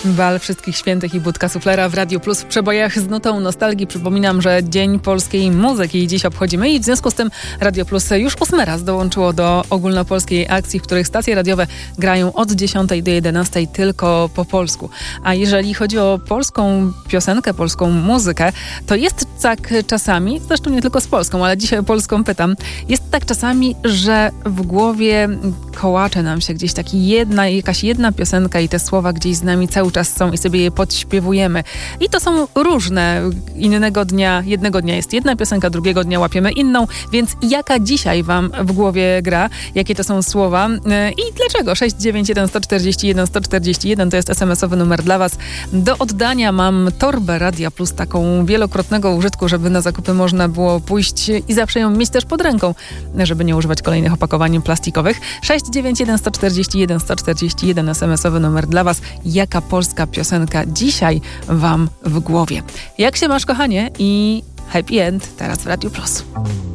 Bal Wszystkich Świętych i Budka Suflera w Radiu Plus w przebojach z nutą nostalgii. Przypominam, że Dzień Polskiej Muzyki dziś obchodzimy i w związku z tym Radio Plus już 8 raz dołączyło do ogólnopolskiej akcji, w których stacje radiowe grają od 10 do 11 tylko po polsku. A jeżeli chodzi o polską piosenkę, polską muzykę, to jest tak czasami, zresztą nie tylko z Polską, ale dzisiaj o polską pytam, jest tak czasami, że w głowie kołacze nam się gdzieś jakaś jedna piosenka i te słowa gdzieś z nami cały czas są i sobie je podśpiewujemy. I to są różne. Jednego dnia jest jedna piosenka, drugiego dnia łapiemy inną, więc jaka dzisiaj wam w głowie gra? Jakie to są słowa? I dlaczego? 691 141 141 to jest SMS-owy numer dla was. Do oddania mam torbę Radia Plus, taką wielokrotnego użytku, żeby na zakupy można było pójść i zawsze ją mieć też pod ręką, żeby nie używać kolejnych opakowań plastikowych. 691 141 141 SMS-owy numer dla was. Jaka polska piosenka dzisiaj wam w głowie? Jak się masz, kochanie? I happy end teraz w Radiu Plus.